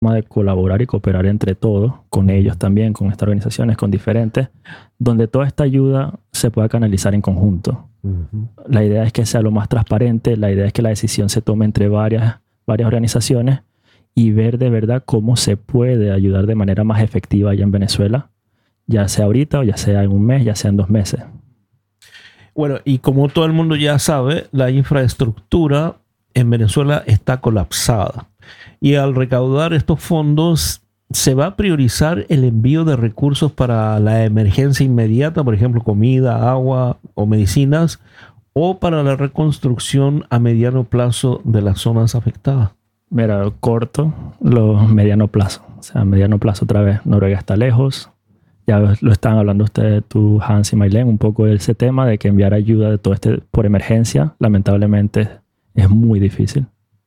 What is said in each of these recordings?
de colaborar y cooperar entre todos, con ellos también, con estas organizaciones, con diferentes, donde toda esta ayuda se pueda canalizar en conjunto. Uh-huh. La idea es que sea lo más transparente, la idea es que la decisión se tome entre varias organizaciones y ver de verdad cómo se puede ayudar de manera más efectiva allá en Venezuela, ya sea ahorita o ya sea en un mes, ya sea en 2 meses. Bueno, y como todo el mundo ya sabe, la infraestructura en Venezuela está colapsada. Y al recaudar estos fondos, ¿se va a priorizar el envío de recursos para la emergencia inmediata, por ejemplo, comida, agua o medicinas, o para la reconstrucción a mediano plazo de las zonas afectadas? Mira, corto, mediano plazo. O sea, a mediano plazo otra vez, Noruega está lejos. Ya lo están hablando ustedes, tú, Hans y Maylen, un poco de ese tema de que enviar ayuda de todo por emergencia, lamentablemente, es muy difícil.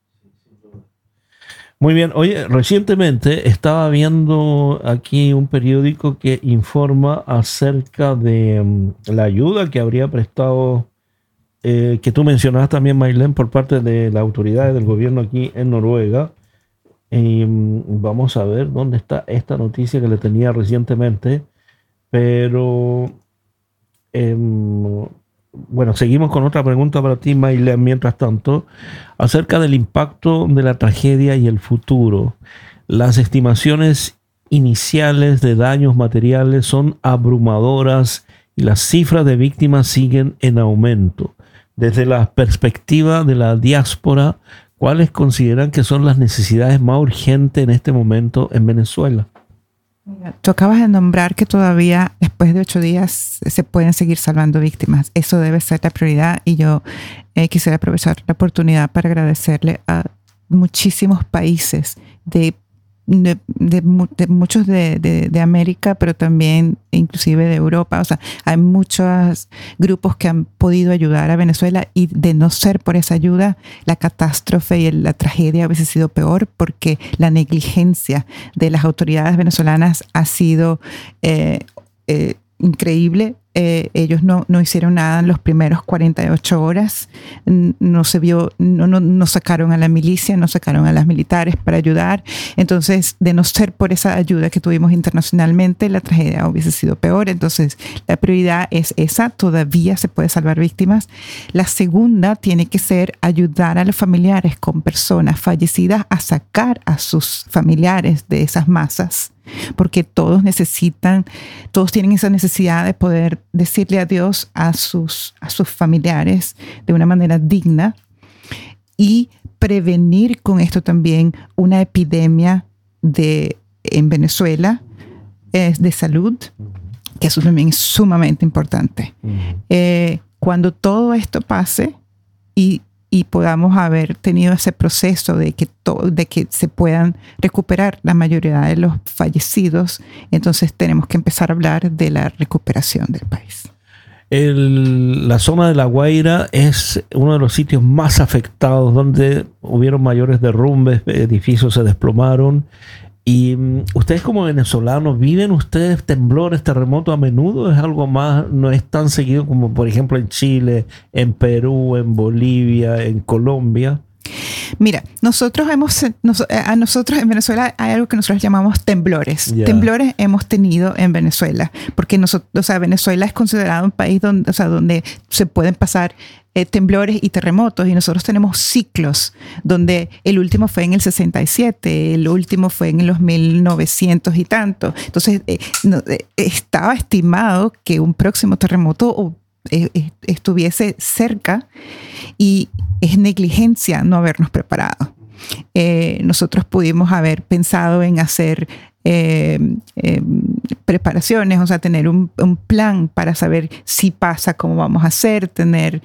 Muy bien. Oye, recientemente estaba viendo aquí un periódico que informa acerca de la ayuda que habría prestado, que tú mencionabas también, Maylen, por parte de las autoridades del gobierno aquí en Noruega. Vamos a ver dónde está esta noticia que le tenía recientemente, pero bueno, seguimos con otra pregunta para ti, Maylen, mientras tanto, acerca del impacto de la tragedia y el futuro. Las estimaciones iniciales de daños materiales son abrumadoras y las cifras de víctimas siguen en aumento. Desde la perspectiva de la diáspora, ¿cuáles consideran que son las necesidades más urgentes en este momento en Venezuela? Tú acabas de nombrar que todavía después de 8 días se pueden seguir salvando víctimas. Eso debe ser la prioridad y yo quisiera aprovechar la oportunidad para agradecerle a muchísimos países de muchos de América, pero también inclusive de Europa. O sea, hay muchos grupos que han podido ayudar a Venezuela y de no ser por esa ayuda, la catástrofe y la tragedia hubiese sido peor porque la negligencia de las autoridades venezolanas ha sido increíble. Ellos no hicieron nada en los primeros 48 horas. No se vio, no sacaron a la milicia, no sacaron a las militares para ayudar. Entonces, de no ser por esa ayuda que tuvimos internacionalmente, la tragedia hubiese sido peor. Entonces, la prioridad es esa. Todavía se puede salvar víctimas. La segunda tiene que ser ayudar a los familiares con personas fallecidas a sacar a sus familiares de esas masas. Porque todos tienen esa necesidad de poder decirle adiós a sus familiares de una manera digna y prevenir con esto también una epidemia en Venezuela de salud, que eso también es sumamente importante. Cuando todo esto pase y podamos haber tenido ese proceso de que se puedan recuperar la mayoría de los fallecidos, entonces tenemos que empezar a hablar de la recuperación del país. La zona de La Guaira es uno de los sitios más afectados, donde hubieron mayores derrumbes, edificios se desplomaron. Y ustedes como venezolanos, ¿viven ustedes temblores, terremotos a menudo? ¿Es algo más, no es tan seguido como por ejemplo en Chile, en Perú, en Bolivia, en Colombia? Mira, nosotros en Venezuela hay algo que nosotros llamamos temblores. Yeah. Temblores hemos tenido en Venezuela, porque Venezuela es considerado un país donde se pueden pasar temblores y terremotos, y nosotros tenemos ciclos donde el último fue en el 67, el último fue en los 1900 y tanto. Entonces estaba estimado que un próximo terremoto estuviese cerca, y es negligencia no habernos preparado. Nosotros pudimos haber pensado en hacer preparaciones, o sea, tener un plan para saber si pasa, cómo vamos a hacer, tener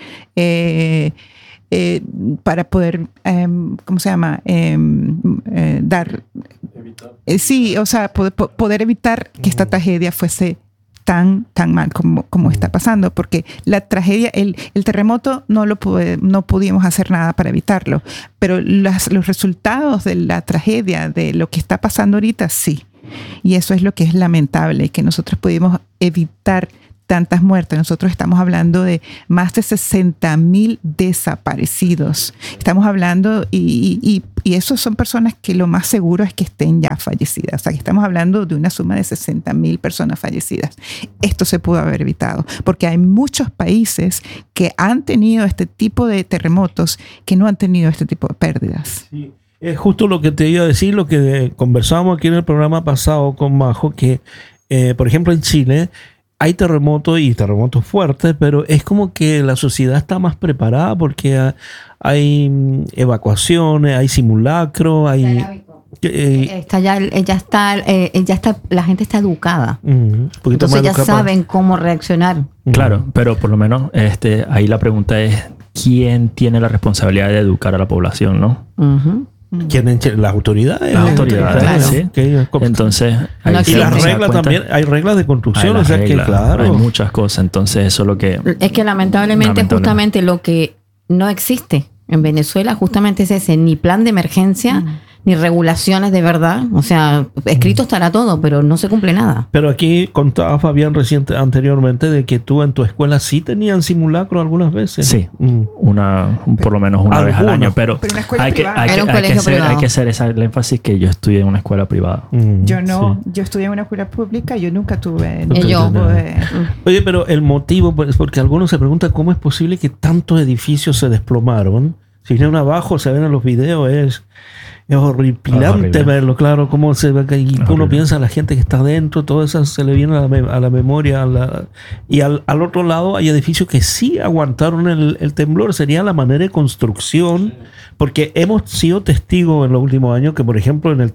para poder, ¿cómo se llama? Evitar. Sí, o sea, poder evitar que esta tragedia fuese tan mal como está pasando, porque la tragedia, el terremoto no pudimos hacer nada para evitarlo, pero los resultados de la tragedia, de lo que está pasando ahorita, sí. Y eso es lo que es lamentable, que nosotros pudimos evitar tantas muertes. Nosotros estamos hablando de más de 60,000 desaparecidos. Estamos hablando, y esos son personas que lo más seguro es que estén ya fallecidas. O sea, que estamos hablando de una suma de 60,000 personas fallecidas. Esto se pudo haber evitado, porque hay muchos países que han tenido este tipo de terremotos que no han tenido este tipo de pérdidas. Sí. Es justo lo que te iba a decir, lo que conversábamos aquí en el programa pasado con Majo, que por ejemplo en Chile hay terremotos y terremotos fuertes, pero es como que la sociedad está más preparada porque hay evacuaciones, hay simulacros, hay... la gente está educada. Entonces ya saben cómo reaccionar. Claro, pero por lo menos ahí la pregunta es ¿quién tiene la responsabilidad de educar a la población, no? Las autoridades. Las autoridades, claro. Sí. Entonces, ahí y las reglas también, hay reglas de construcción, o sea reglas, que claro. hay muchas cosas, entonces eso es lo que... Es que lamentablemente justamente lo que no existe en Venezuela justamente es ese, ni plan de emergencia, ni regulaciones de verdad. O sea, escrito estará todo, pero no se cumple nada. Pero aquí contaba Fabián anteriormente de que tú en tu escuela sí tenían simulacro algunas veces. Sí, por lo menos una vez al año, pero una escuela hay que hacer el énfasis que yo estudié en una escuela privada. Yo no, yo estudié en una escuela pública, yo nunca tuve Oye, pero el motivo, pues, porque algunos se preguntan cómo es posible que tantos edificios se desplomaron. Si vienen abajo, se ven en los videos, es horripilante verlo, claro, cómo se ve y uno piensa la gente que está dentro, todo eso se le viene a la memoria. Y al otro lado hay edificios que sí aguantaron el temblor, sería la manera de construcción, porque hemos sido testigos en los últimos años que, por ejemplo, en el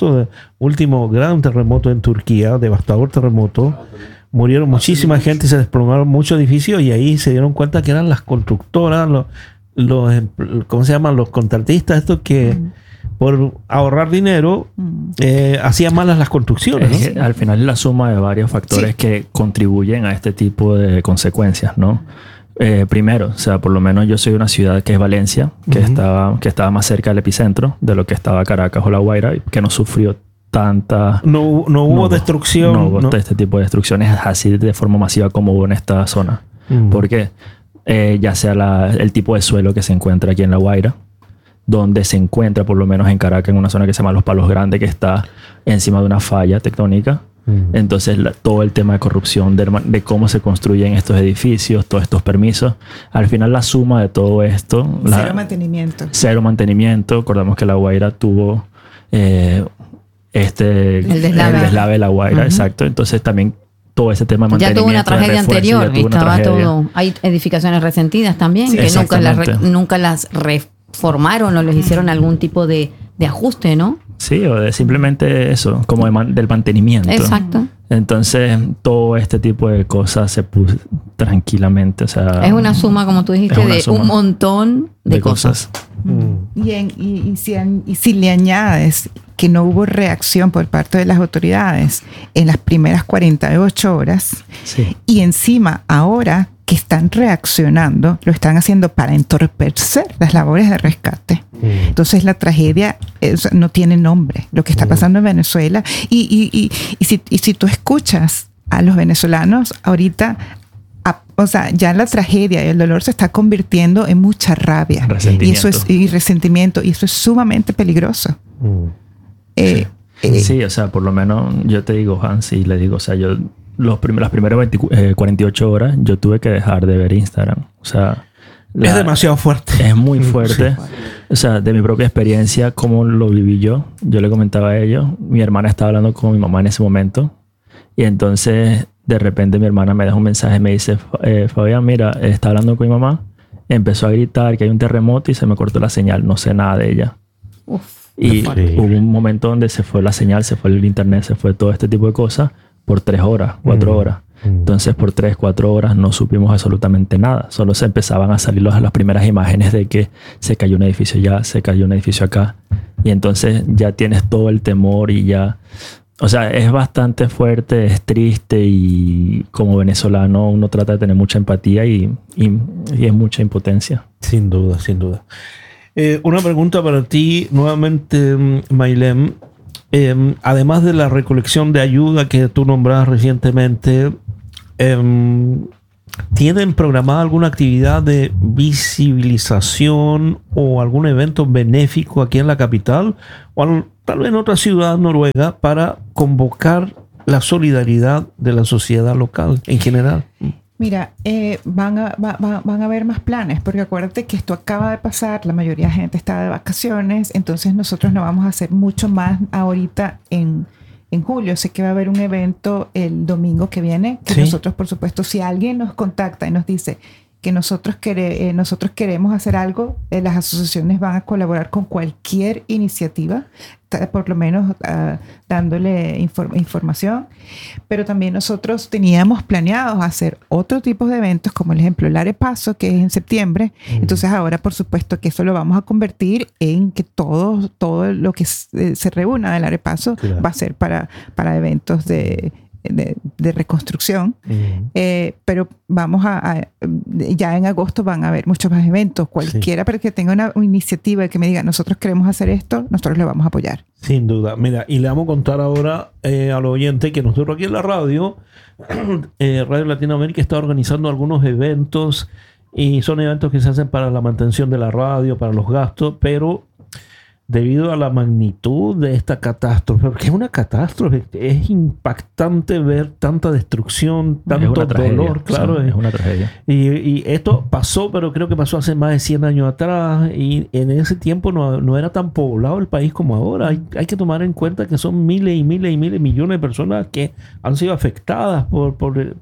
último gran terremoto en Turquía, devastador terremoto, murieron muchísima gente y se desplomaron muchos edificios, y ahí se dieron cuenta que eran las constructoras, los ¿cómo se llaman? Los contratistas, estos que por ahorrar dinero hacían malas las construcciones, ¿no? Al final es la suma de varios factores que contribuyen a este tipo de consecuencias, ¿no? Primero, o sea, por lo menos yo soy de una ciudad que es Valencia, que estaba más cerca del epicentro de lo que estaba Caracas o La Guaira, que no sufrió tanta... No hubo destrucción. No hubo este tipo de destrucciones así de forma masiva como hubo en esta zona. ¿Por qué? Ya sea el tipo de suelo que se encuentra aquí en La Guaira, donde se encuentra por lo menos en Caracas, en una zona que se llama Los Palos Grandes, que está encima de una falla tectónica. Entonces todo el tema de corrupción, de cómo se construyen estos edificios, todos estos permisos, al final la suma de todo esto... Cero mantenimiento. Acordamos que La Guaira tuvo el deslave de La Guaira, exacto. Entonces también todo ese tema de mantenimiento. Ya tuvo una tragedia anterior, todo. Hay edificaciones resentidas también, que nunca las reformaron o les hicieron algún tipo de ajuste, ¿no? Sí, o de simplemente eso, como del mantenimiento. Exacto. Entonces, todo este tipo de cosas se puso tranquilamente. O sea, es una suma, como tú dijiste, de un montón de cosas. Y si le añades que no hubo reacción por parte de las autoridades en las primeras 48 horas, y encima ahora que están reaccionando, lo están haciendo para entorpecer las labores de rescate. Entonces la tragedia no tiene nombre, lo que está pasando en Venezuela. Y si tú escuchas a los venezolanos ahorita, o sea, ya la tragedia y el dolor se está convirtiendo en mucha rabia. Resentimiento. Y eso es sumamente peligroso. Sí, o sea, por lo menos yo te digo, Hans, y le digo, o sea, yo las primeras 48 horas yo tuve que dejar de ver Instagram. O sea, es demasiado fuerte. Es muy fuerte. O sea, de mi propia experiencia, cómo lo viví yo le comentaba a ellos. Mi hermana estaba hablando con mi mamá en ese momento. Y entonces, de repente, mi hermana me deja un mensaje y me dice, Fabián, mira, está hablando con mi mamá. Empezó a gritar que hay un terremoto y se me cortó la señal. No sé nada de ella. Y hubo un momento donde se fue la señal, se fue el internet, se fue todo este tipo de cosas por 3 horas, 4 horas. Entonces, por 3, 4 horas no supimos absolutamente nada. Solo se empezaban a salir las primeras imágenes de que se cayó un edificio allá, se cayó un edificio acá. Y entonces ya tienes todo el temor y ya... O sea, es bastante fuerte, es triste, y como venezolano uno trata de tener mucha empatía y es mucha impotencia. Sin duda, sin duda. Una pregunta para ti nuevamente, Maylem. Además de la recolección de ayuda que tú nombrabas recientemente, ¿tienen programada alguna actividad de visibilización o algún evento benéfico aquí en la capital o tal vez en otra ciudad noruega para convocar la solidaridad de la sociedad local en general? Mira, van a haber más planes, porque acuérdate que esto acaba de pasar, la mayoría de gente está de vacaciones, entonces nosotros no vamos a hacer mucho más ahorita en julio. Sé que va a haber un evento el domingo que viene, que nosotros, por supuesto, si alguien nos contacta y nos dice que nosotros queremos hacer algo, las asociaciones van a colaborar con cualquier iniciativa, por lo menos dándole información. Pero también nosotros teníamos planeados hacer otro tipo de eventos, como el ejemplo el Arepaso, que es en septiembre. Entonces ahora, por supuesto, que eso lo vamos a convertir en que todo lo que se reúna del Arepaso va a ser para eventos de reconstrucción. Pero vamos ya en agosto van a haber muchos más eventos. Cualquiera pero que tenga una iniciativa que me diga nosotros queremos hacer esto, nosotros le vamos a apoyar. Sin duda. Mira, y le vamos a contar ahora al oyente que nosotros aquí en la Radio Latinoamérica está organizando algunos eventos, y son eventos que se hacen para la mantención de la radio, para los gastos, pero debido a la magnitud de esta catástrofe, porque es una catástrofe, es impactante ver tanta destrucción, tanto dolor, claro. Es una tragedia. Y esto pasó, pero creo que pasó hace más de 100 años atrás, y en ese tiempo no era tan poblado el país como ahora. Hay que tomar en cuenta que son miles y miles y miles, millones de personas que han sido afectadas por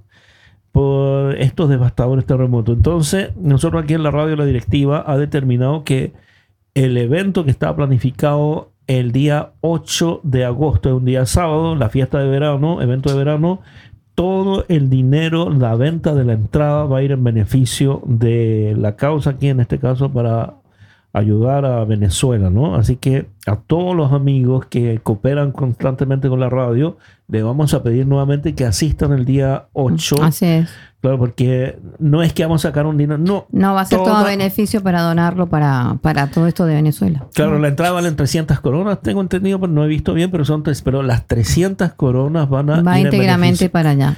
estos devastadores terremotos. Entonces, nosotros aquí en la radio, la directiva ha determinado que el evento que estaba planificado el día 8 de agosto, es un día sábado, la fiesta de verano, evento de verano, todo el dinero, la venta de la entrada va a ir en beneficio de la causa aquí, en este caso, para ayudar a Venezuela, ¿no? Así que a todos los amigos que cooperan constantemente con la radio, le vamos a pedir nuevamente que asistan el día 8. Así es. Claro, porque no es que vamos a sacar un dinero, no va a ser todo beneficio para donarlo para todo esto de Venezuela. Claro, la entrada vale 300 coronas, tengo entendido, pero no he visto bien, pero las 300 coronas van a ir íntegramente para allá.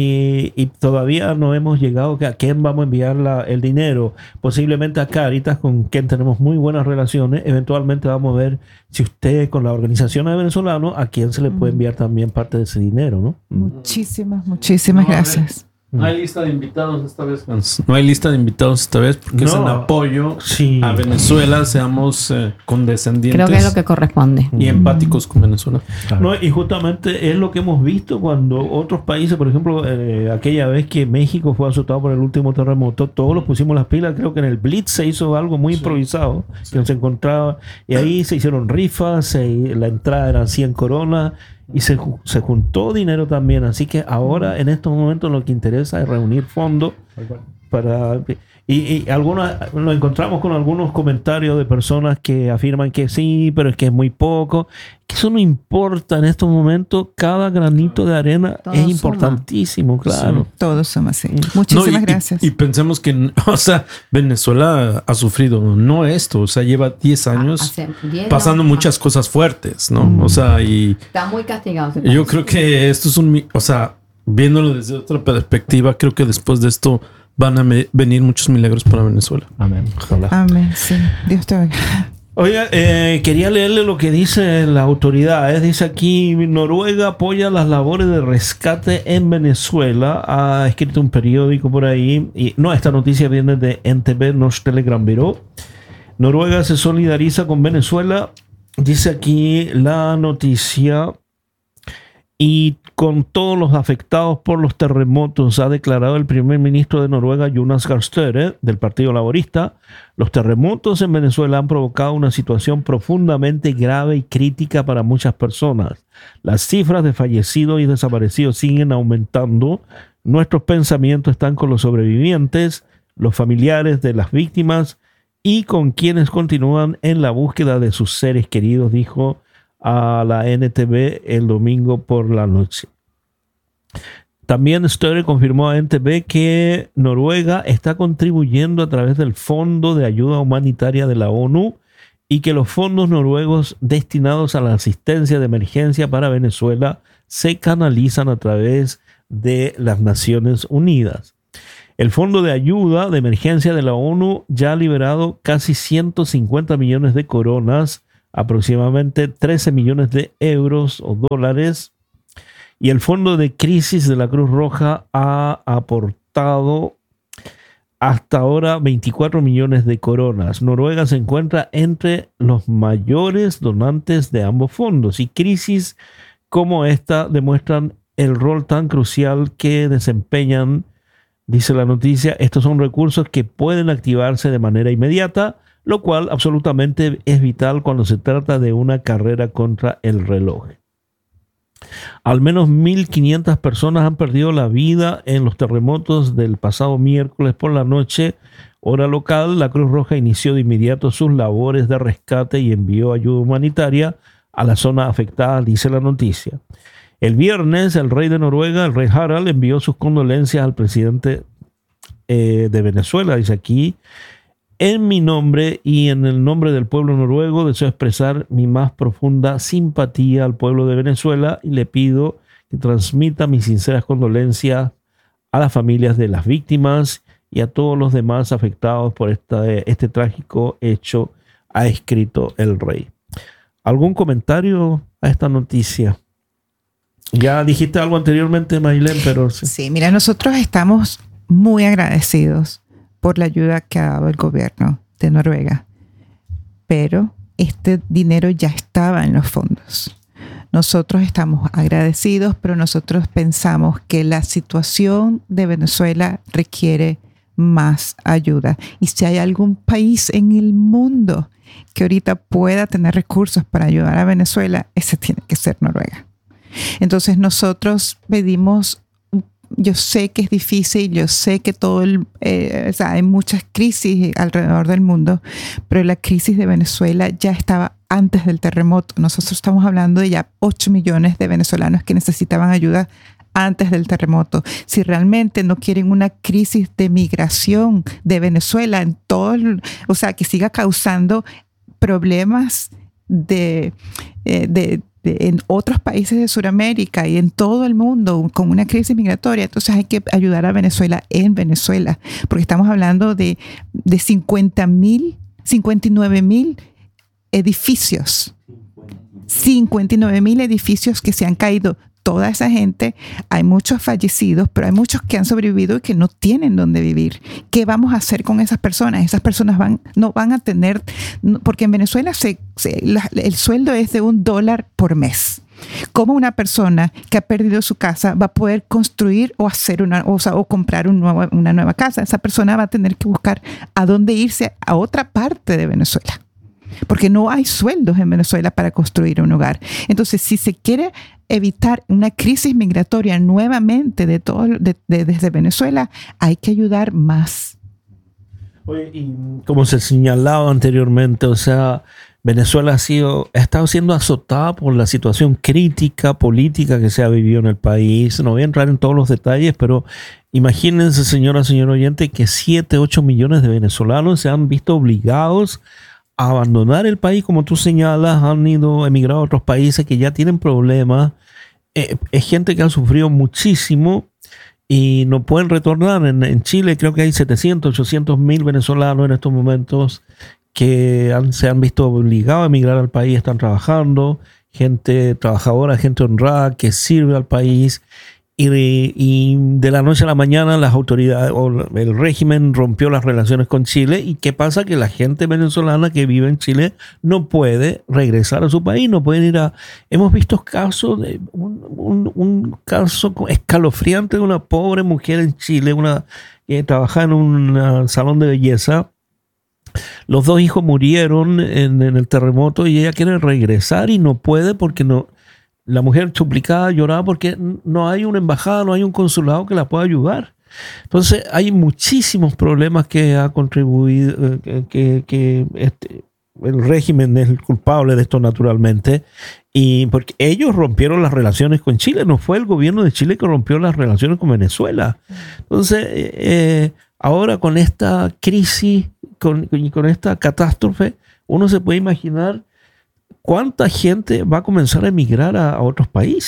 Y todavía no hemos llegado a quién vamos a enviar el dinero. Posiblemente a Cáritas, con quien tenemos muy buenas relaciones. Eventualmente vamos a ver si usted, con la organización de venezolanos, a quién se le puede enviar también parte de ese dinero, ¿no? Muchísimas gracias. No hay lista de invitados esta vez, Hans. No hay lista de invitados esta vez porque es en apoyo a Venezuela. Seamos condescendientes. Creo que es lo que corresponde. Y empáticos con Venezuela. Claro. No, y justamente es lo que hemos visto cuando otros países, por ejemplo, aquella vez que México fue azotado por el último terremoto, todos los pusimos las pilas. Creo que en el Blitz se hizo algo muy improvisado, que nos encontraba. Y ahí se hicieron rifas, la entrada eran 100 coronas. Y se juntó dinero también. Así que ahora, en estos momentos, lo que interesa es reunir fondos para... Y nos encontramos con algunos comentarios de personas que afirman que sí, pero es que es muy poco. Que eso no importa en estos momentos. Cada granito de arena es importantísimo, claro. Sí. Todos somos así. Muchísimas gracias. Y pensemos que, Venezuela ha sufrido, no esto, lleva 10 años pasando muchas cosas fuertes, ¿no? Y está muy castigado. Yo creo que esto es viéndolo desde otra perspectiva, creo que después de esto van a venir muchos milagros para Venezuela. Amén. Ojalá. Amén, sí. Dios te oiga. Oiga, quería leerle lo que dice la autoridad. Dice aquí, Noruega apoya las labores de rescate en Venezuela. Ha escrito un periódico por ahí. Y esta noticia viene de NTB, Norsk Telegram Bureau. Noruega se solidariza con Venezuela. Dice aquí la noticia. Y con todos los afectados por los terremotos, ha declarado el primer ministro de Noruega, Jonas Gahr Støre, del Partido Laborista. Los terremotos en Venezuela han provocado una situación profundamente grave y crítica para muchas personas. Las cifras de fallecidos y desaparecidos siguen aumentando. Nuestros pensamientos están con los sobrevivientes, los familiares de las víctimas y con quienes continúan en la búsqueda de sus seres queridos, dijo a la NTV el domingo por la noche. También Støre confirmó a NTV que Noruega está contribuyendo a través del Fondo de Ayuda Humanitaria de la ONU y que los fondos noruegos destinados a la asistencia de emergencia para Venezuela se canalizan a través de las Naciones Unidas. El Fondo de Ayuda de Emergencia de la ONU ya ha liberado casi 150 millones de coronas, aproximadamente 13 millones de euros o dólares, y el Fondo de Crisis de la Cruz Roja ha aportado hasta ahora 24 millones de coronas. Noruega se encuentra entre los mayores donantes de ambos fondos, y crisis como esta demuestran el rol tan crucial que desempeñan. Dice la noticia, estos son recursos que pueden activarse de manera inmediata, lo cual absolutamente es vital cuando se trata de una carrera contra el reloj. Al menos 1.500 personas han perdido la vida en los terremotos del pasado miércoles por la noche, hora local. La Cruz Roja inició de inmediato sus labores de rescate y envió ayuda humanitaria a la zona afectada, dice la noticia. El viernes, el rey de Noruega, el rey Harald, envió sus condolencias al presidente de Venezuela. Dice aquí, en mi nombre y en el nombre del pueblo noruego, deseo expresar mi más profunda simpatía al pueblo de Venezuela y le pido que transmita mis sinceras condolencias a las familias de las víctimas y a todos los demás afectados por este trágico hecho, ha escrito el rey. ¿Algún comentario a esta noticia? Ya dijiste algo anteriormente, Maylene, pero... Sí, mira, nosotros estamos muy agradecidos por la ayuda que ha dado el gobierno de Noruega, pero este dinero ya estaba en los fondos. Nosotros estamos agradecidos, pero nosotros pensamos que la situación de Venezuela requiere más ayuda. Y si hay algún país en el mundo que ahorita pueda tener recursos para ayudar a Venezuela, ese tiene que ser Noruega. Entonces nosotros pedimos, yo sé que es difícil, yo sé que hay muchas crisis alrededor del mundo, pero la crisis de Venezuela ya estaba antes del terremoto. Nosotros estamos hablando de ya 8 millones de venezolanos que necesitaban ayuda antes del terremoto. Si realmente no quieren una crisis de migración de Venezuela en todo, que siga causando problemas en otros países de Sudamérica y en todo el mundo con una crisis migratoria, entonces hay que ayudar a Venezuela en Venezuela, porque estamos hablando de 59,000 edificios. 59,000 edificios que se han caído. Toda esa gente, hay muchos fallecidos, pero hay muchos que han sobrevivido y que no tienen dónde vivir. ¿Qué vamos a hacer con esas personas? Esas personas no van a tener, porque en Venezuela el sueldo es de $1 por mes. ¿Cómo una persona que ha perdido su casa va a poder construir o hacer o comprar una nueva casa? Esa persona va a tener que buscar a dónde irse a otra parte de Venezuela, porque no hay sueldos en Venezuela para construir un hogar. Entonces, si se quiere evitar una crisis migratoria nuevamente desde Venezuela, hay que ayudar más. Oye, y como se señalaba anteriormente, Venezuela ha estado siendo azotada por la situación crítica política que se ha vivido en el país. No voy a entrar en todos los detalles, pero imagínense, señor oyente, que 7-8 millones de venezolanos se han visto obligados a abandonar el país, como tú señalas, han emigrado a otros países que ya tienen problemas. Es gente que ha sufrido muchísimo y no pueden retornar. En Chile creo que hay 700-800 mil venezolanos en estos momentos que se han visto obligados a emigrar al país, están trabajando, gente trabajadora, gente honrada que sirve al país. Y de la noche a la mañana las autoridades o el régimen rompió las relaciones con Chile. ¿Y qué pasa? Que la gente venezolana que vive en Chile no puede regresar a su país, no pueden ir a... Hemos visto casos de un caso escalofriante de una pobre mujer en Chile, que trabajaba en un salón de belleza. Los 2 hijos murieron en el terremoto y ella quiere regresar y no puede porque no... La mujer suplicaba, lloraba porque no hay una embajada, no hay un consulado que la pueda ayudar. Entonces hay muchísimos problemas que ha contribuido, que el régimen es el culpable de esto naturalmente, y porque ellos rompieron las relaciones con Chile, no fue el gobierno de Chile que rompió las relaciones con Venezuela. Entonces ahora con esta crisis, con esta catástrofe, uno se puede imaginar ¿cuánta gente va a comenzar a emigrar a otros países?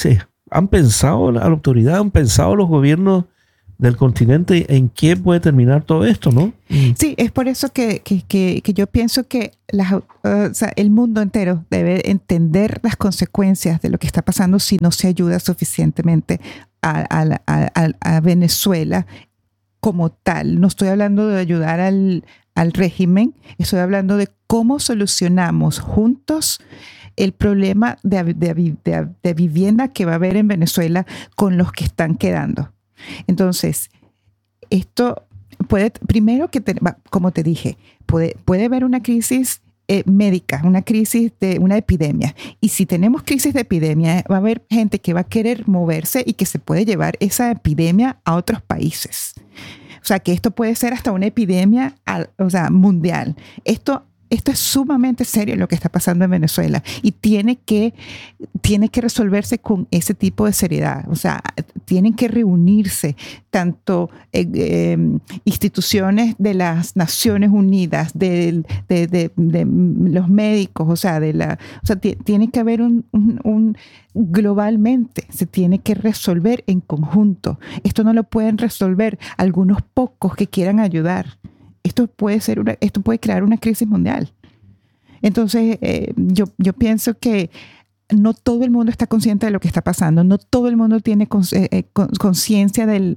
¿Han pensado la autoridad, han pensado los gobiernos del continente en qué puede terminar todo esto, no? Sí, es por eso que yo pienso que el mundo entero debe entender las consecuencias de lo que está pasando si no se ayuda suficientemente a Venezuela como tal. No estoy hablando de ayudar al régimen, estoy hablando de cómo solucionamos juntos el problema de vivienda que va a haber en Venezuela con los que están quedando. Entonces, esto puede, primero como te dije, puede haber una crisis médica, una crisis de una epidemia. Y si tenemos crisis de epidemia, va a haber gente que va a querer moverse y que se puede llevar esa epidemia a otros países. O sea, que esto puede ser hasta una epidemia mundial. Esto es sumamente serio lo que está pasando en Venezuela y tiene que resolverse con ese tipo de seriedad. O sea, tienen que reunirse tanto instituciones de las Naciones Unidas, de los médicos, tiene que haber globalmente, se tiene que resolver en conjunto. Esto no lo pueden resolver algunos pocos que quieran ayudar. Esto puede crear una crisis mundial. Entonces, yo pienso que no todo el mundo está consciente de lo que está pasando. No todo el mundo tiene conciencia de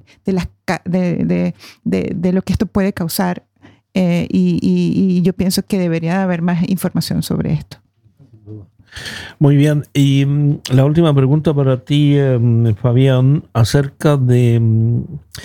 lo que esto puede causar. Y yo pienso que debería haber más información sobre esto. Muy bien. Y la última pregunta para ti, Fabián, acerca de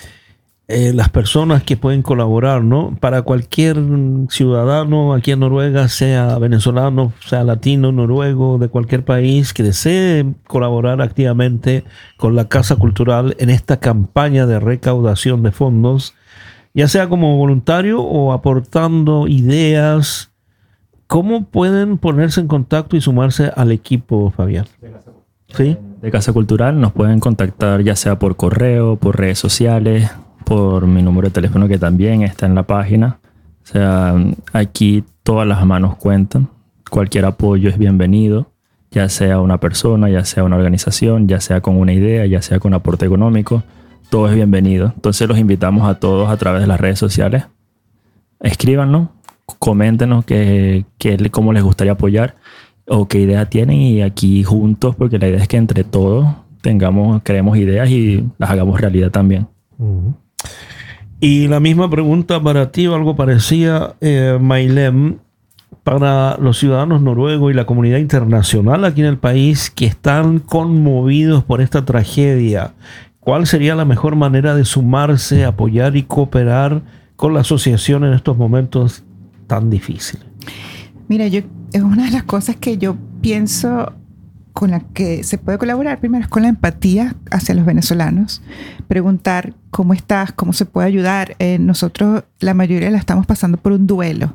las personas que pueden colaborar, ¿no? Para cualquier ciudadano aquí en Noruega, sea venezolano, sea latino, noruego, de cualquier país que desee colaborar activamente con la Casa Cultural en esta campaña de recaudación de fondos, ya sea como voluntario o aportando ideas, ¿cómo pueden ponerse en contacto y sumarse al equipo, Fabián? ¿Sí? De Casa Cultural nos pueden contactar ya sea por correo, por redes sociales, por mi número de teléfono que también está en la página. O sea, aquí todas las manos cuentan. Cualquier apoyo es bienvenido, ya sea una persona, ya sea una organización, ya sea con una idea, ya sea con aporte económico. Todo es bienvenido. Entonces los invitamos a todos a través de las redes sociales. Escríbanos, coméntenos cómo les gustaría apoyar o qué idea tienen, y aquí juntos, porque la idea es que entre todos creemos ideas y las hagamos realidad también. Uh-huh. Y la misma pregunta para ti o algo parecida, Maylem, para los ciudadanos noruegos y la comunidad internacional aquí en el país que están conmovidos por esta tragedia, ¿cuál sería la mejor manera de sumarse, apoyar y cooperar con la asociación en estos momentos tan difíciles? Mira, es una de las cosas que yo pienso con la que se puede colaborar primero es con la empatía hacia los venezolanos, preguntar cómo estás, cómo se puede ayudar. Nosotros, la mayoría la estamos pasando por un duelo,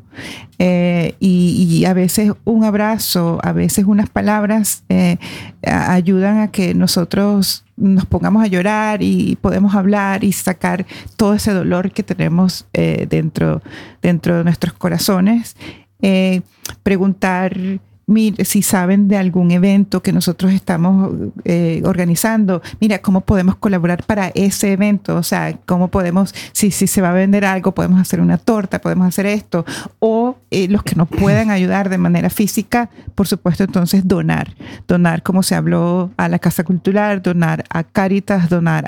y a veces un abrazo, a veces unas palabras ayudan a que nosotros nos pongamos a llorar y podemos hablar y sacar todo ese dolor que tenemos dentro de nuestros corazones. Preguntar si saben de algún evento que nosotros estamos organizando, mira, ¿cómo podemos colaborar para ese evento? O sea, ¿cómo podemos, si se va a vender algo, podemos hacer una torta, podemos hacer esto? O los que nos puedan ayudar de manera física, por supuesto, entonces donar, como se habló, a la Casa Cultural, donar a Cáritas, donar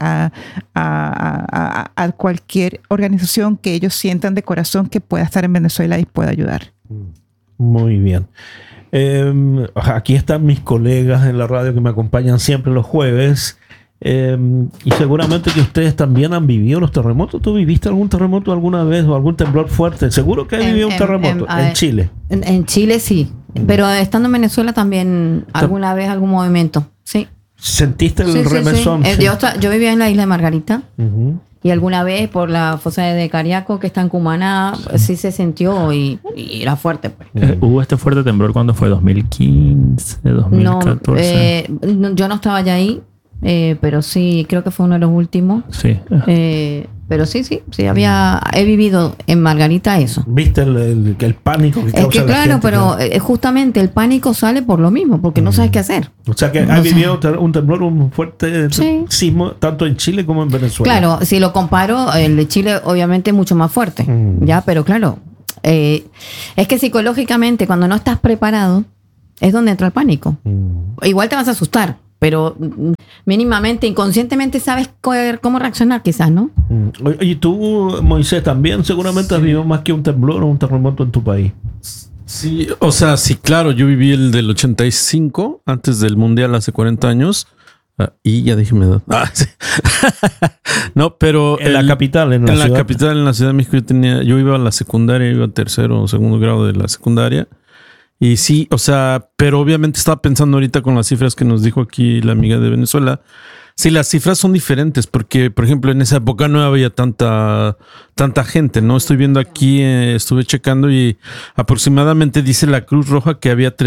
a cualquier organización que ellos sientan de corazón que pueda estar en Venezuela y pueda ayudar. Muy bien. Aquí están mis colegas en la radio que me acompañan siempre los jueves, y seguramente que ustedes también han vivido los terremotos. ¿Tú viviste algún terremoto alguna vez o algún temblor fuerte? Seguro que has vivido un terremoto en Chile. En Chile sí, pero estando en Venezuela también alguna vez algún movimiento, sí. ¿Sentiste el remesón? Sí. Yo vivía en la isla de Margarita. Uh-huh. Y alguna vez por la fosa de Cariaco, que está en Cumaná, sí se sintió y era fuerte. Pues. ¿Hubo este fuerte temblor cuando fue? ¿2015? ¿2014? No, yo no estaba ya ahí, pero sí, creo que fue uno de los últimos. Sí. Pero sí, he vivido en Margarita eso. ¿Viste el pánico que causa la claro, gente? pero justamente el pánico sale por lo mismo, porque no sabes qué hacer. O sea que ha vivido un temblor, un fuerte sismo, tanto en Chile como en Venezuela. Claro, si lo comparo, el de Chile obviamente es mucho más fuerte, ¿ya? Pero claro, es que psicológicamente cuando no estás preparado es donde entra el pánico. Igual te vas a asustar, pero mínimamente, inconscientemente sabes cómo reaccionar quizás, ¿no? Y tú, Moisés, también seguramente has vivido más que un temblor o un terremoto en tu país. Sí, o sea, sí, claro, yo viví el del 85, antes del Mundial, hace 40 años. Y ya dije mi edad. Sí. No, pero en la capital, en la capital, en la Ciudad de México, yo iba a la secundaria, iba a tercero o segundo grado de la secundaria. Y sí, o sea, pero obviamente estaba pensando ahorita con las cifras que nos dijo aquí la amiga de Venezuela. Sí, las cifras son diferentes porque, por ejemplo, en esa época no había tanta gente, ¿no? Estoy viendo aquí, estuve checando y aproximadamente dice la Cruz Roja que había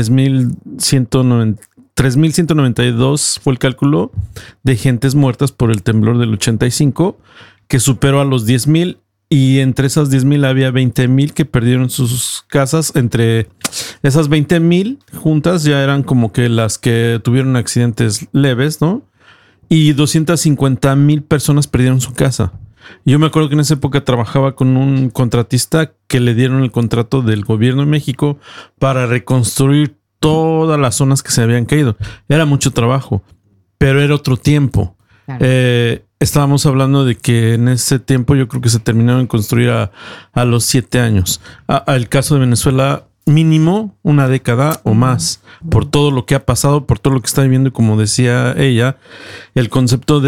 3,192 fue el cálculo de gentes muertas por el temblor del 85, que superó a los 10,000. Y entre esas 10,000 había 20,000 que perdieron sus casas. Entre esas 20,000 juntas ya eran como que las que tuvieron accidentes leves, ¿no? Y 250,000 personas perdieron su casa. Yo me acuerdo que en esa época trabajaba con un contratista que le dieron el contrato del gobierno de México para reconstruir todas las zonas que se habían caído. Era mucho trabajo, pero era otro tiempo. Claro. Estábamos hablando de que en ese tiempo yo creo que se terminaron de construir a los 7 años. El caso de Venezuela, mínimo una década o más, por todo lo que ha pasado, por todo lo que está viviendo, y como decía ella, el concepto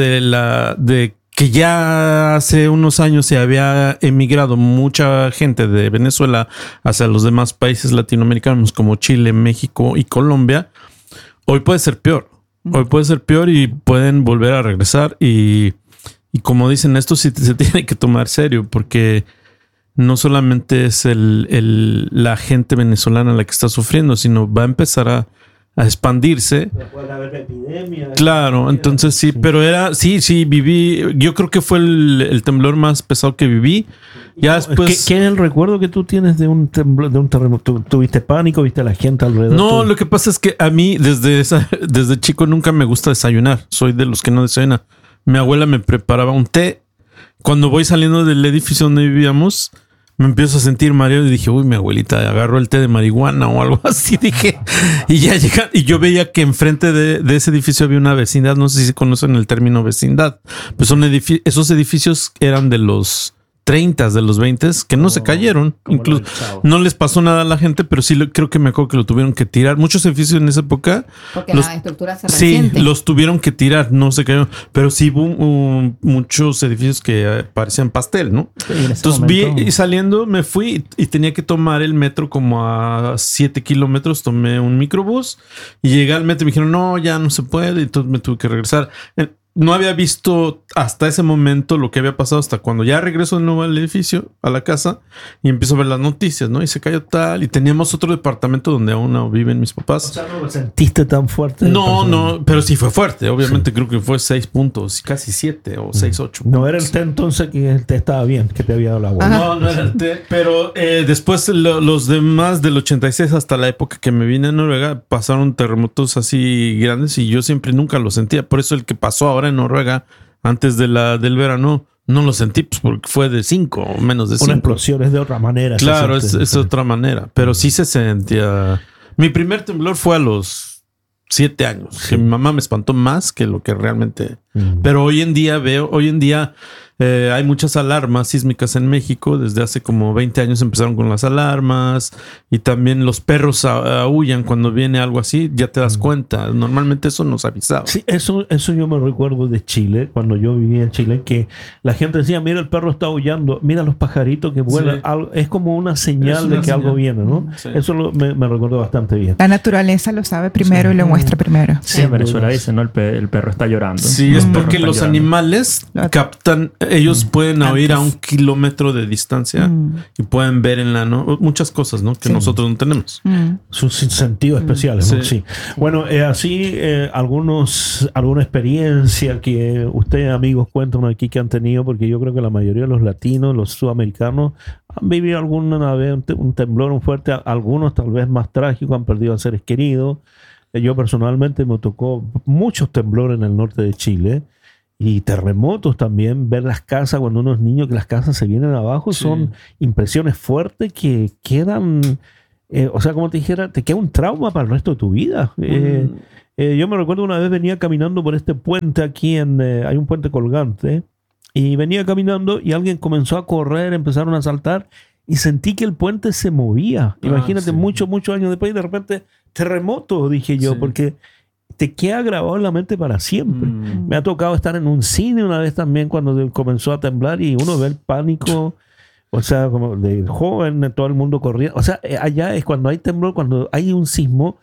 de que ya hace unos años se había emigrado mucha gente de Venezuela hacia los demás países latinoamericanos como Chile, México y Colombia. Hoy puede ser peor. Hoy puede ser peor y pueden volver a regresar y como dicen, esto sí se tiene que tomar serio porque no solamente es la gente venezolana la que está sufriendo, sino va a empezar a expandirse. Puede haber epidemia. Claro, entonces sí, pero viví, yo creo que fue el temblor más pesado que viví. Ya después, ¿Qué es el recuerdo que tú tienes de un temblor, de un terremoto? ¿Tuviste pánico? ¿Viste a la gente alrededor? No, lo que pasa es que a mí desde chico nunca me gusta desayunar. Soy de los que no desayuna. Mi abuela me preparaba un té. Cuando voy saliendo del edificio donde vivíamos, me empiezo a sentir mareado y dije, uy, mi abuelita agarró el té de marihuana o algo así, dije. Y ya llega, y yo veía que enfrente de ese edificio había una vecindad. No sé si conocen el término vecindad. Pues son esos edificios eran de los 30, de los 20, que no se cayeron. Incluso no les pasó nada a la gente, pero sí creo que me acuerdo que lo tuvieron que tirar. Muchos edificios en esa época. Porque la estructura se resiente. Sí, los tuvieron que tirar, no se cayeron. Pero sí hubo muchos edificios que parecían pastel, ¿no? Sí, entonces vi y saliendo me fui y tenía que tomar el metro como a 7 kilómetros. Tomé un microbús y llegué al metro y me dijeron, no, ya no se puede. Y entonces me tuve que regresar. No había visto hasta ese momento lo que había pasado hasta cuando ya regreso de nuevo al edificio, a la casa, y empiezo a ver las noticias, ¿no? Y se cayó tal, y teníamos otro departamento donde aún no viven mis papás. O sea, ¿no lo sentiste tan fuerte? No, pero sí fue fuerte. Obviamente creo que fue 6 puntos, casi 7 o 6, 8. No era el té entonces que el té estaba bien, que te había dado la abuela. No era el té. Pero después los demás del 86 hasta la época que me vine a Noruega pasaron terremotos así grandes y yo nunca lo sentía. Por eso el que pasó ahora en Noruega antes del verano no lo sentí, pues porque fue de 5 o menos de 5. Una explosión es de otra manera. Claro, es otra manera, pero sí se sentía. Mi primer temblor fue a los 7 años, que mi mamá me espantó más que lo que realmente. Pero hoy en día hay muchas alarmas sísmicas en México. Desde hace como 20 años empezaron con las alarmas y también los perros aúllan cuando viene algo así. Ya te das cuenta. Normalmente eso nos avisaba. Sí, eso yo me recuerdo de Chile, cuando yo vivía en Chile, que la gente decía, mira, el perro está aullando, mira los pajaritos que vuelan. Sí. Es como una señal de que algo viene, ¿no? Sí. Eso me recuerdo bastante bien. La naturaleza lo sabe primero y lo muestra primero. Sí, en Venezuela dicen, ¿no? El perro está llorando. Sí, Es porque los animales captan, ellos pueden oír a 1 kilómetro de distancia y pueden ver en muchas cosas, ¿no? Que nosotros no tenemos. Sus sentidos especiales, ¿no? Sí. Bueno, así alguna experiencia que ustedes, amigos, cuentan aquí que han tenido, porque yo creo que la mayoría de los latinos, los sudamericanos, han vivido alguna vez un temblor muy fuerte, algunos tal vez más trágicos, han perdido a seres queridos. Yo personalmente me tocó muchos temblores en el norte de Chile y terremotos también. Ver las casas cuando uno es niño, que las casas se vienen abajo, son impresiones fuertes que quedan, o sea, como te dijera, te queda un trauma para el resto de tu vida. Yo me recuerdo una vez venía caminando por este puente aquí, hay un puente colgante, y venía caminando y alguien comenzó a correr, empezaron a saltar y sentí que el puente se movía. Imagínate, muchos años después y de repente terremoto, dije yo, porque te queda grabado en la mente para siempre. Me ha tocado estar en un cine una vez también cuando comenzó a temblar y uno ve el pánico, o sea, como de joven, todo el mundo corriendo. O sea, allá es cuando hay temblor, cuando hay un sismo,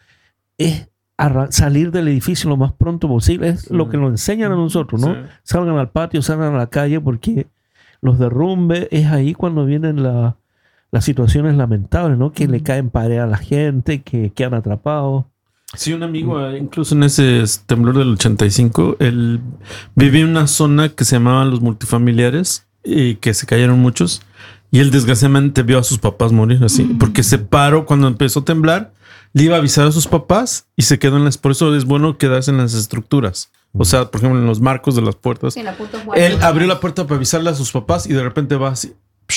es salir del edificio lo más pronto posible. Es lo que nos enseñan a nosotros, ¿no? Salgan al patio, salgan a la calle, porque los derrumbes es ahí cuando vienen las situaciones lamentables, ¿no? Que le caen pared a la gente, que quedan atrapados. Sí, un amigo, incluso en ese temblor del 85, él vivía en una zona que se llamaban los multifamiliares y que se cayeron muchos. Y él desgraciadamente vio a sus papás morir así, porque se paró cuando empezó a temblar, le iba a avisar a sus papás y se quedó por eso es bueno quedarse en las estructuras. O sea, por ejemplo, en los marcos de las puertas. Sí, él abrió la puerta para avisarle a sus papás y de repente va así.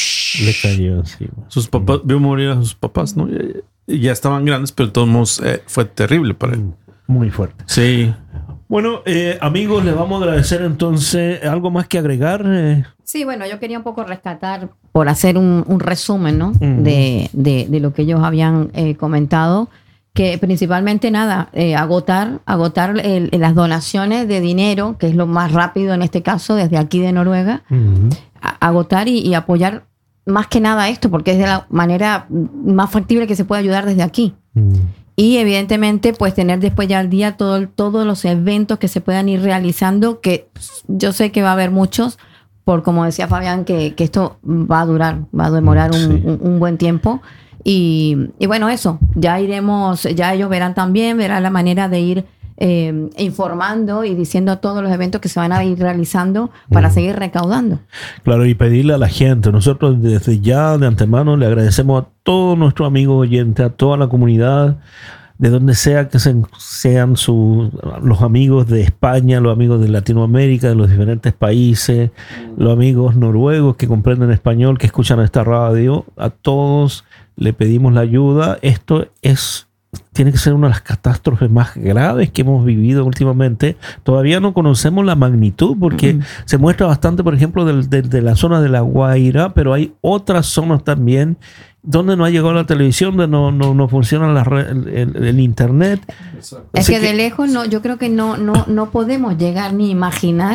Le cayó encima. Sus papás, vio morir a sus papás, ¿no? Ya estaban grandes, pero de todos modos fue terrible para él. Muy fuerte. Sí. Bueno, amigos, les vamos a agradecer entonces. ¿Algo más que agregar? Sí, bueno, yo quería un poco rescatar, por hacer un resumen, ¿no? De lo que ellos habían comentado, que principalmente agotar las donaciones de dinero, que es lo más rápido en este caso, desde aquí de Noruega, agotar y apoyar más que nada esto, porque es de la manera más factible que se puede ayudar desde aquí. Y evidentemente, pues tener después ya al día todos los eventos que se puedan ir realizando, que yo sé que va a haber muchos, por como decía Fabián, que esto va a demorar un buen tiempo. Y bueno, eso, ya ellos verán la manera de ir informando y diciendo todos los eventos que se van a ir realizando para seguir recaudando. Claro, y pedirle a la gente, nosotros desde ya de antemano le agradecemos a todos nuestros amigos oyentes, a toda la comunidad, de donde sea que sean los amigos de España, los amigos de Latinoamérica, de los diferentes países, los amigos noruegos que comprenden español, que escuchan esta radio, a todos le pedimos la ayuda. Esto tiene que ser una de las catástrofes más graves que hemos vivido últimamente. Todavía no conocemos la magnitud porque se muestra bastante, por ejemplo, de la zona de La Guaira, pero hay otras zonas también donde no ha llegado la televisión, donde no funciona el internet. Es que de lejos yo creo que no podemos llegar ni imaginar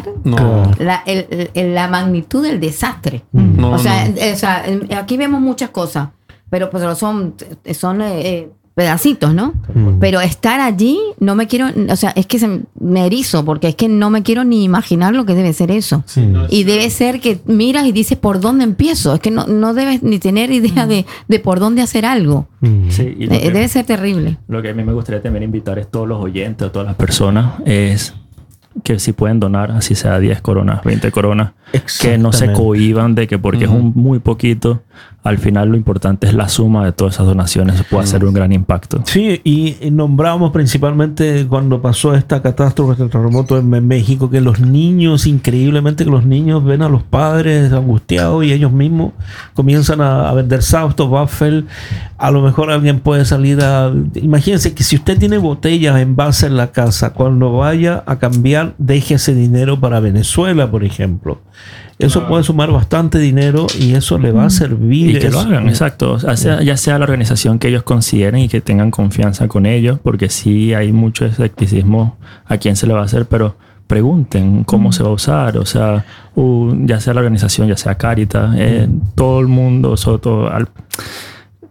la magnitud del desastre. O sea, aquí vemos muchas cosas, pero pues son pedacitos, ¿no? Pero estar allí, no me quiero, o sea, es que me erizo, porque es que no me quiero ni imaginar lo que debe ser eso. Sí, y debe ser que miras y dices, ¿por dónde empiezo? Es que no debes ni tener idea de por dónde hacer algo. Sí, y debe ser terrible. Lo que a mí me gustaría también invitar es todos los oyentes, a todas las personas, es que si pueden donar, así sea 10 coronas, 20 coronas, que no se cohíban de que porque es muy poquito, al final lo importante es la suma de todas esas donaciones, puede hacer un gran impacto. Sí, y nombramos principalmente cuando pasó esta catástrofe del terremoto en México, que los niños, increíblemente que los niños ven a los padres angustiados y ellos mismos comienzan a vender sautos, waffle. A lo mejor alguien puede salir imagínense que si usted tiene botellas en base en la casa, cuando vaya a cambiar, deje ese dinero para Venezuela, por ejemplo. Eso puede sumar bastante dinero y eso le va a servir. Y que lo hagan, exacto. Ya sea la organización que ellos consideren y que tengan confianza con ellos, porque sí hay mucho escepticismo a quién se le va a hacer, pero pregunten cómo se va a usar. O sea, ya sea la organización, ya sea Caritas, todo el mundo,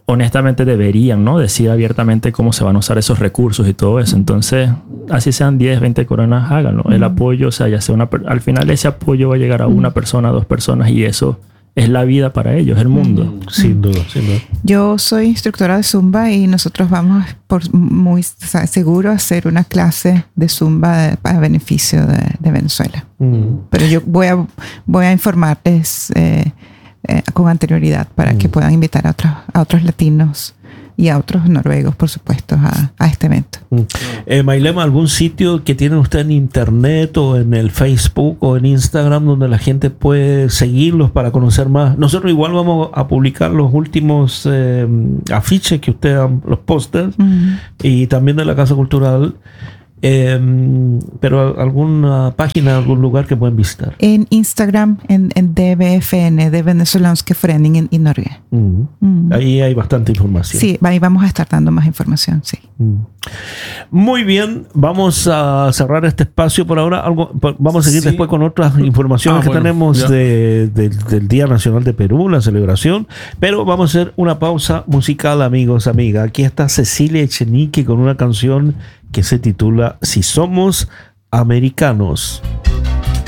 honestamente deberían, ¿no? Decir abiertamente cómo se van a usar esos recursos y todo eso. Entonces, así sean 10, 20 coronas, háganlo. El apoyo, o sea, ya sea al final ese apoyo va a llegar a una persona, a 2 personas, y eso es la vida para ellos, el mundo. Sin duda, sin duda. Yo soy instructora de Zumba y nosotros vamos muy seguro a hacer una clase de Zumba a beneficio de Venezuela. Pero yo voy a informarles con anterioridad para que puedan invitar a otros latinos y a otros noruegos, por supuesto, a este evento. Maylema, ¿algún sitio que tiene usted en internet o en el Facebook o en Instagram donde la gente puede seguirlos para conocer más? Nosotros igual vamos a publicar los últimos afiches que usted, los pósters, y también de la Casa Cultural. Pero alguna página, algún lugar que pueden visitar. En Instagram, en DBFN, de Venezolanske Föreningen i Norge. Ahí hay bastante información. Sí, ahí vamos a estar dando más información, sí. Muy bien, vamos a cerrar este espacio por ahora. Vamos a seguir después con otras informaciones que tenemos del Día Nacional de Perú, la celebración. Pero vamos a hacer una pausa musical, amigos, amigas. Aquí está Cecilia Echenique con una canción que se titula Si Somos Americanos.